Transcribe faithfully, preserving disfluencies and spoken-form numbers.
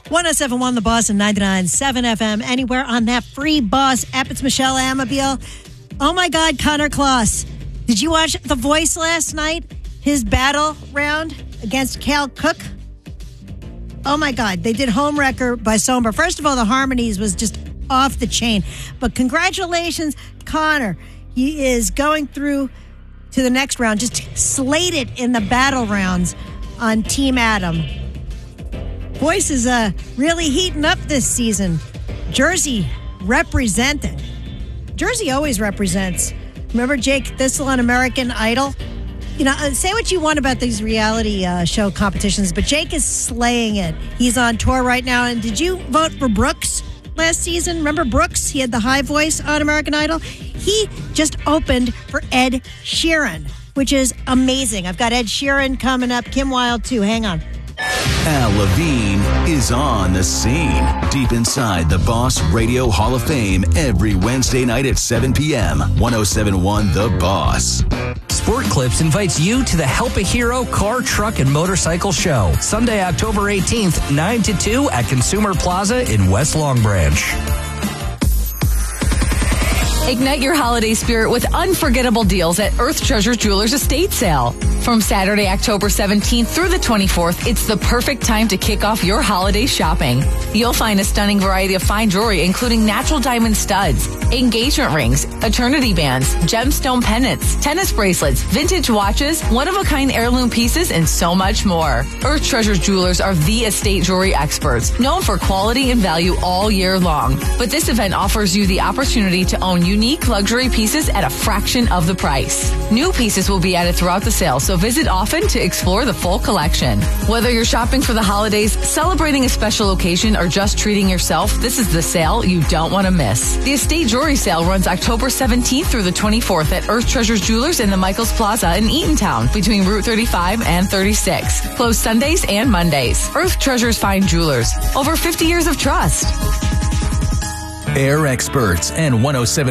one oh seven point one The Boss and ninety-nine point seven F M. Anywhere on that free Boss app. It's Michelle Amabile. Oh my God, Connor Kloss. Did you watch The Voice last night? His battle round against Cal Cook? Oh my God, they did Homewrecker by Somber. First of all, the harmonies was just off the chain. But congratulations, Connor. He is going through to the next round, just slated in the battle rounds on Team Adam. Voice is uh, really heating up this season. Jersey represented. Jersey always represents. Remember Jake Thistle on American Idol? You know, say what you want about these reality uh, show competitions, but Jake is slaying it. He's on tour right now. And did you vote for Brooks last season? Remember Brooks? He had the high voice on American Idol. He just opened for Ed Sheeran, which is amazing. I've got Ed Sheeran coming up. Kim Wilde, too. Hang on. Al Levine is on the scene, deep inside the Boss Radio Hall of Fame every Wednesday night at seven p.m. one oh seven point one The Boss. Sport Clips invites you to the Help a Hero Car, Truck, and Motorcycle Show, Sunday, October eighteenth, nine to two at Consumer Plaza in West Long Branch. Ignite your holiday spirit with unforgettable deals at Earth Treasure Jewelers Estate Sale. From Saturday, October seventeenth through the twenty-fourth, it's the perfect time to kick off your holiday shopping. You'll find a stunning variety of fine jewelry, including natural diamond studs, engagement rings, eternity bands, gemstone pendants, tennis bracelets, vintage watches, one-of-a-kind heirloom pieces, and so much more. Earth Treasure Jewelers are the estate jewelry experts, known for quality and value all year long. But this event offers you the opportunity to own unique luxury pieces at a fraction of the price. New pieces will be added throughout the sale, so visit often to explore the full collection. Whether you're shopping for the holidays, celebrating a special occasion, or just treating yourself, this is the sale you don't want to miss. The Estate Jewelry Sale runs October seventeenth through the twenty-fourth at Earth Treasures Jewelers in the Michaels Plaza in Eatontown between Route thirty-five and thirty-six. Closed Sundays and Mondays. Earth Treasures Fine Jewelers. Over fifty years of trust. Air Experts and one oh seven